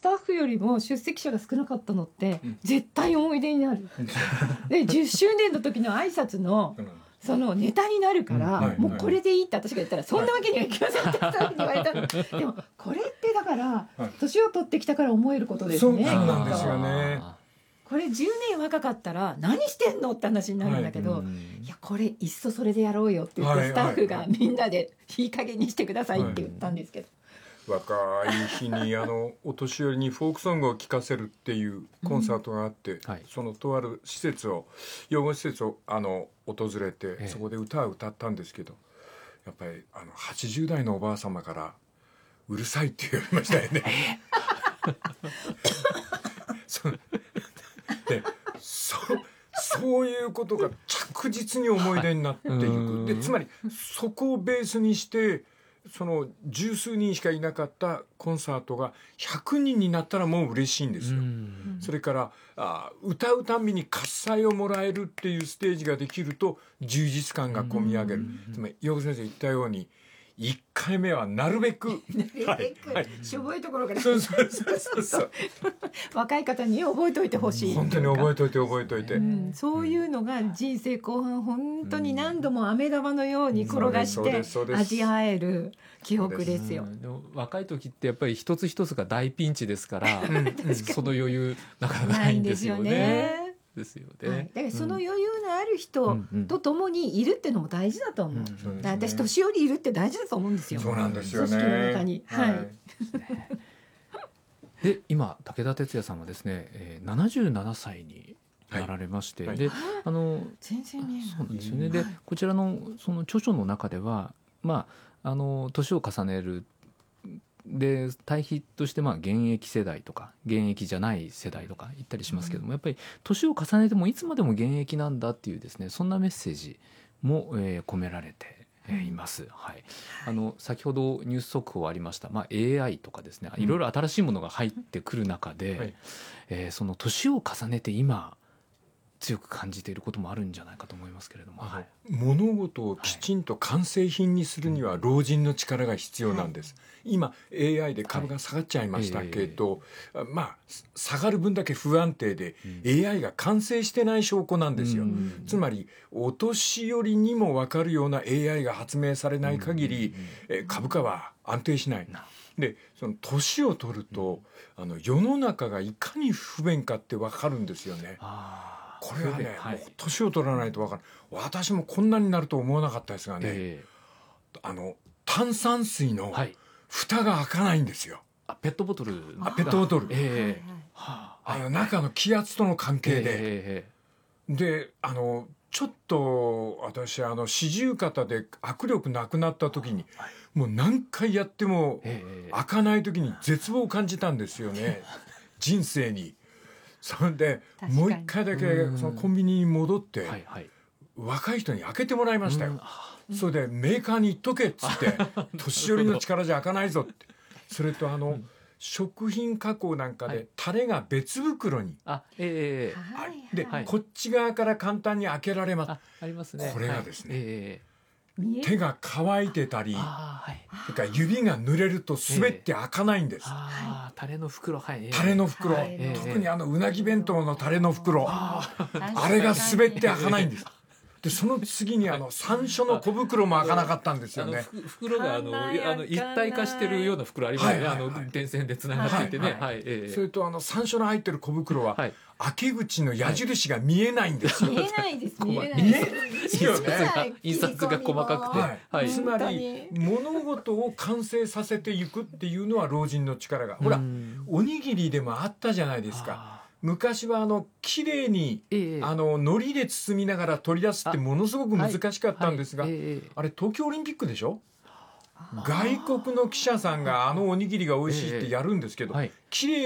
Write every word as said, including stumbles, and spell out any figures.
スタッフよりも出席者が少なかったのって、うん、絶対思い出になるでじゅっしゅうねんの時の挨拶の、うん、そのネタになるから、うんはい、もうこれでいいって私が言ったら、はい、そんなわけにはいきませんってスタッフに言われたの、はい、でもこれってだから年、はい、を取ってきたから思えることですね。 そうなんですよね。 これじゅうねん若かったら何してんのって話になるんだけど、はい、いやこれいっそそれでやろうよって言って、スタッフがみんなでいい加減にしてくださいって言ったんですけど、 若い日にあのお年寄りにフォークソングを聴かせるっていうコンサートがあって、うんはい、そのとある施設を養護施設をあの訪れて、ええ、そこで歌を歌ったんですけど、やっぱりあのはちじゅう代のおばあ様からうるさいって言われましたよねそで そ, そういうことが着実に思い出になっていく、はい、でつまりそこをベースにしてその十数人しかいなかったコンサートがひゃくにんになったらもう嬉しいんですよ。それからあ歌うたんびに喝采をもらえるっていうステージができると充実感がこみ上げる。つまり陽子先生言ったようにいっかいめはなるべくなるべく、はい、しょぼいところからそうそうそうそう若い方に覚えておいてほしい。 本当に覚えておいて覚えておいて、 うん、そういうのが人生後半本当に何度も飴玉のように転がして味わえる記憶ですよ。 でも若い時ってやっぱり一つ一つが大ピンチですからその余裕なかなかないんですよね。ですよね、はい、だからその余裕のある人と共にいるってのも大事だと思う、うんうん、私年寄りいるって大事だと思うんですよ。 そうなんですよね。 組織の中に、はいはいで今武田鉄矢さんはですね、えー、ななじゅうななさいになられまして、はい、であの全然見えない。 そうなんですよね。でこちらのその著書の中ではまああの年を重ねるで対比としてまあ現役世代とか現役じゃない世代とか言ったりしますけども、やっぱり年を重ねてもいつまでも現役なんだっていうですね、そんなメッセージも、えー、込められています、はい、あの先ほどニュース速報ありました、まあ、エーアイ とかですね、いろいろ新しいものが入ってくる中で、はい、えー、その年を重ねて今強く感じていることもあるんじゃないかと思いますけれども、はい、 物事をきちんと完成品にするには老人の力が必要なんです、はい、今 エーアイ で株が下がっちゃいましたけど、はい、まあ下がる分だけ不安定で、うん、エーアイ が完成してない証拠なんですよ、うん、つまりお年寄りにも分かるような エーアイ が発明されない限り、うん、え株価は安定しない、うん、でその年を取ると、うん、あの世の中がいかに不便かって分かるんですよね。あこれはね、はい、もう年を取らないと分からない。私もこんなになると思わなかったですがね、えー、あの炭酸水の蓋が開かないんですよ、 はい、あペットボトルあペットボトル、 えーはあ、あの中の気圧との関係で、えー、であのちょっと私あの四十肩で握力なくなった時に、はい、もう何回やっても開かない時に絶望を感じたんですよね人生に。それでもう一回だけそのコンビニに戻って、はいはい、若い人に開けてもらいましたよ。それでメーカーに言っとけっつって年寄りの力じゃ開かないぞって。それとあの、うん、食品加工なんかでタレが別袋に、 あ、えー、で、はい、こっち側から簡単に開けられます。 あ、ありますね。 これがですね、 はい、えー手が乾いてたり、はい、それから指が濡れると滑って開かないんです、えー、 あタレの袋、はい、 タレの袋、はい、特にあのうなぎ弁当のタレの袋、あ, あれが滑って開かないんです。でその次にあの山椒の小袋も開かなかったんですよね。 袋があのあの一体化してるような袋ありますね、はいはいはい、あの電線でつながっていてね、はいはいはい、えー、 それとあの山椒の入ってる小袋は、はい、開け口の矢印が見えないんですよ。 見えないです見えない見えですよね。 印刷が細かくて、 はいはい、つまり物事を完成させていくっていうのは老人の力が、ほらおにぎりでもあったじゃないですか。昔はあの綺麗に、ええ、あの海苔で包みながら取り出すってものすごく難しかったんですが、あ,、はいはいええ、あれ東京オリンピックでしょ。外国の記者さんがあのおにぎりが美味しいってやるんですけど、はい、綺麗